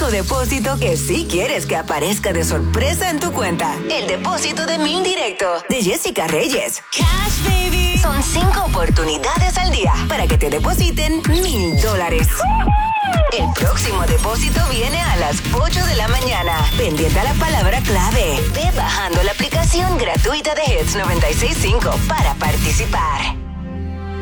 único depósito que sí quieres que aparezca de sorpresa en tu cuenta. El depósito de Mil Directo de Jessica Reyes. Cash, baby. Son 5 oportunidades al día para que te depositen $1,000. El próximo depósito viene a las 8 de la mañana. Pendiente a la palabra clave. Ve bajando la aplicación gratuita de Hits 96.5 para participar.